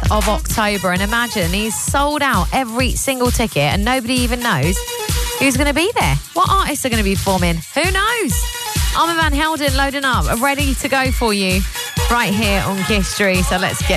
of October. And imagine, he's sold out every single ticket and nobody even knows who's going to be there. What artists are going to be performing? Who knows? Armand Van Helden loading up, ready to go for you right here on Kiss Street. So let's get